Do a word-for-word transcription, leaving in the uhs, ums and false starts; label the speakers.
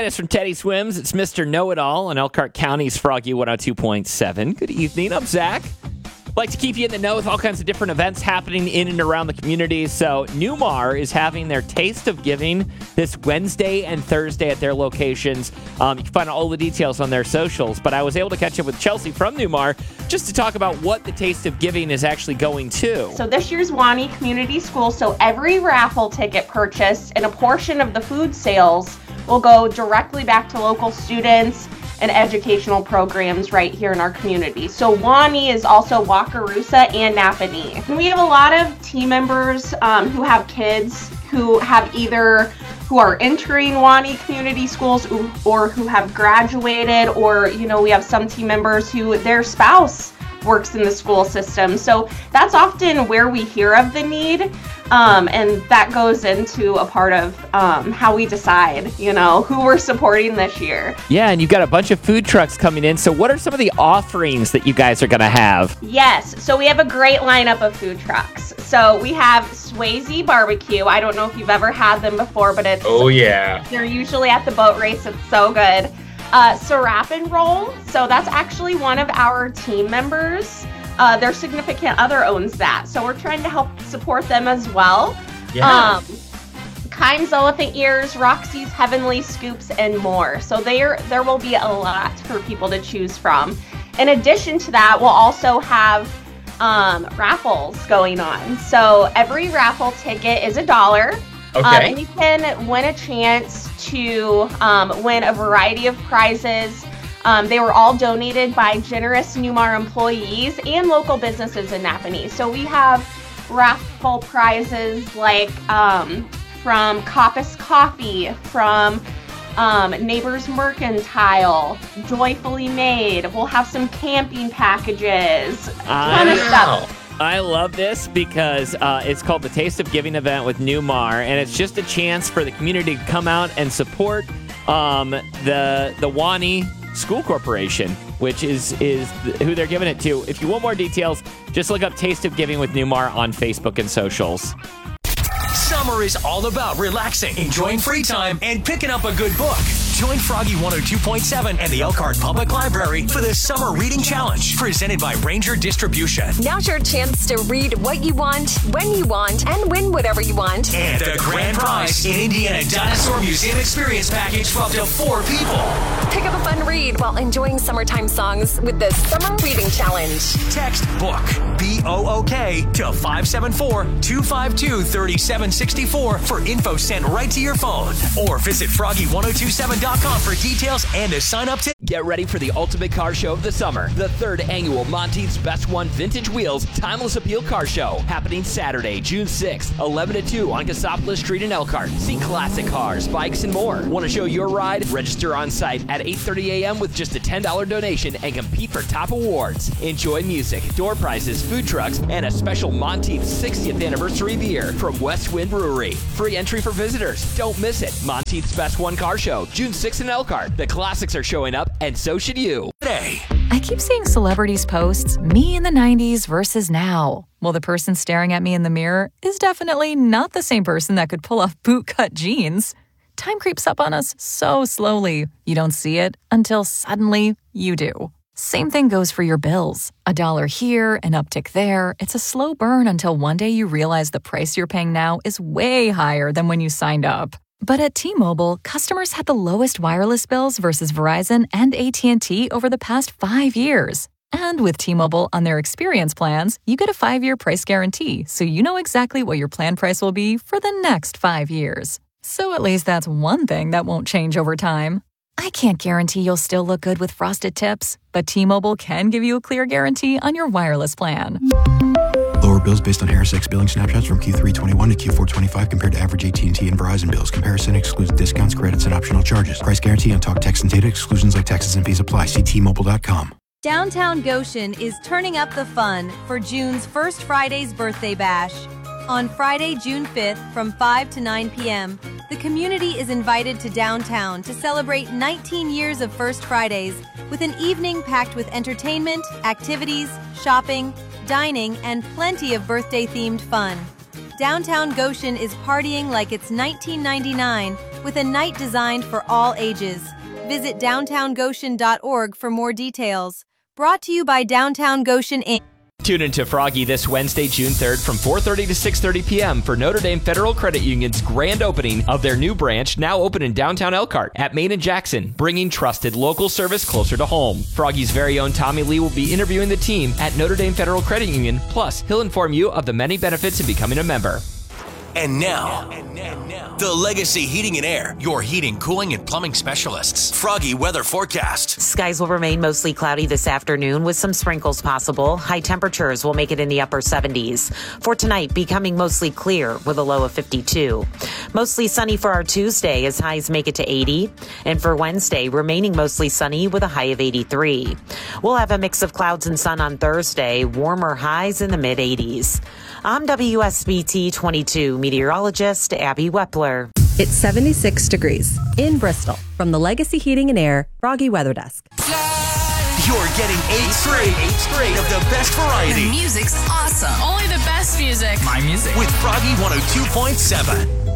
Speaker 1: us from Teddy Swims. It's Mister Know-It-All on Elkhart County's Froggy one oh two point seven. Good evening. I'm Zach. Like to keep you in the know with all kinds of different events happening in and around the community. So Newmar is having their Taste of Giving this Wednesday and Thursday at their locations. Um, you can find all the details on their socials, but I was able to catch up with Chelsea from Newmar just to talk about what the Taste of Giving is actually going to.
Speaker 2: So this year's Wani Community School, so every raffle ticket purchased and a portion of the food sales will go directly back to local students and educational programs right here in our community. So Wani is also Wakarusa and Napanee. And we have a lot of team members um, who have kids who have either who are entering Wani Community Schools or who have graduated, or, you know, we have some team members who their spouse works in the school system. So that's often where we hear of the need. Um, and that goes into a part of um, how we decide, you know, who we're supporting this year.
Speaker 1: Yeah, and you've got a bunch of food trucks coming in. So what are some of the offerings that you guys are going to have?
Speaker 2: Yes, so we have a great lineup of food trucks. So we have Swayze Barbecue. I don't know if you've ever had them before, but it's...
Speaker 3: Oh, yeah.
Speaker 2: They're usually at the boat race. It's so good. Uh, Serapin Roll. So that's actually one of our team members. Uh, their significant other owns that. So we're trying to help support them as well.
Speaker 3: Yeah.
Speaker 2: Um, Kimes Elephant Ears, Roxy's Heavenly Scoops, and more. So there, there will be a lot for people to choose from. In addition to that, we'll also have um, raffles going on. So every raffle ticket is a dollar.
Speaker 3: Okay.
Speaker 2: Um, and you can win a chance to um, win a variety of prizes. Um, they were all donated by generous Newmar employees and local businesses in Napanee. So we have raffle prizes like um, from Coppice Coffee, from um, Neighbors Mercantile, Joyfully Made. We'll have some camping packages, a ton of stuff.
Speaker 1: I love this because uh, it's called the Taste of Giving event with Newmar, and it's just a chance for the community to come out and support um, the the Wani School Corporation, which is is who they're giving it to. If you want more details, just look up Taste of Giving with Newmar on Facebook and socials.
Speaker 4: Summer is all about relaxing, enjoying free time, and picking up a good book. Join Froggy one oh two point seven and the Elkhart Public Library for the Summer Reading Challenge, presented by Ranger Distribution.
Speaker 5: Now's your chance to read what you want, when you want, and win whatever you want.
Speaker 4: And the grand prize, an Indiana Dinosaur Museum Experience Package for up to four people.
Speaker 5: Pick up a fun read while enjoying summertime songs with the Summer Reading Challenge.
Speaker 4: Text BOOK, B O O K, to five seven four, two five two, three seven six four for info sent right to your phone. Or visit froggy one oh two seven dot com for details and to sign up to...
Speaker 6: Get ready for the ultimate car show of the summer. The third annual Monteith's Best One Vintage Wheels Timeless Appeal Car Show. Happening Saturday, June sixth, eleven to two on Cassopolis Street in Elkhart. See classic cars, bikes, and more. Want to show your ride? Register on site at eight thirty a.m. with just a ten dollars donation and compete for top awards. Enjoy music, door prizes, food trucks, and a special Monteith's sixtieth anniversary beer from West Wind Brewery. Free entry for visitors. Don't miss it. Monteith's Best One Car Show, June sixth in Elkhart. The classics are showing up, and so should you.
Speaker 4: Today.
Speaker 7: I keep seeing celebrities post me in the nineties versus now. Well, the person staring at me in the mirror is definitely not the same person that could pull off bootcut jeans. Time creeps up on us so slowly. You don't see it until suddenly you do. Same thing goes for your bills. A dollar here, an uptick there. It's a slow burn until one day you realize the price you're paying now is way higher than when you signed up. But at T-Mobile, customers had the lowest wireless bills versus Verizon and A T and T over the past five years. And with T-Mobile on their experience plans, you get a five-year price guarantee, so you know exactly what your plan price will be for the next five years. So at least that's one thing that won't change over time. I can't guarantee you'll still look good with frosted tips, but T-Mobile can give you a clear guarantee on your wireless plan.
Speaker 8: Lower bills based on Harris X billing snapshots from Q three twenty-one to Q four twenty-five compared to average A T and T and Verizon bills. Comparison excludes discounts, credits, and optional charges. Price guarantee on talk, text, and data. Exclusions like taxes and fees apply. See T Mobile dot com.
Speaker 9: Downtown Goshen is turning up the fun for June's First Friday's Birthday Bash. On Friday, June fifth, from five to nine p.m., the community is invited to downtown to celebrate nineteen years of First Fridays with an evening packed with entertainment, activities, shopping, dining, and plenty of birthday-themed fun. Downtown Goshen is partying like it's nineteen ninety-nine with a night designed for all ages. Visit downtown goshen dot org for more details. Brought to you by Downtown Goshen, Incorporated.
Speaker 1: Tune into Froggy this Wednesday, June third from four thirty to six thirty p.m. for Notre Dame Federal Credit Union's grand opening of their new branch, now open in downtown Elkhart at Main and Jackson, bringing trusted local service closer to home. Froggy's very own Tommy Lee will be interviewing the team at Notre Dame Federal Credit Union, plus he'll inform you of the many benefits of becoming a member.
Speaker 4: And now, the Legacy Heating and Air, your heating, cooling, and plumbing specialists. Froggy weather forecast.
Speaker 3: Skies will remain mostly cloudy this afternoon with some sprinkles possible. High temperatures will make it in the upper seventies. For tonight, becoming mostly clear with a low of fifty-two. Mostly sunny for our Tuesday as highs make it to eighty. And for Wednesday, remaining mostly sunny with a high of eighty-three. We'll have a mix of clouds and sun on Thursday, warmer highs in the mid eighties. I'm W S B T twenty-two meteorologist Abby Wepler.
Speaker 10: It's seventy-six degrees in Bristol from the Legacy Heating and Air Froggy Weather Desk.
Speaker 4: You're getting eight straight, eight straight of the best variety.
Speaker 11: The music's awesome. Only the best music.
Speaker 4: My music. With Froggy one oh two point seven.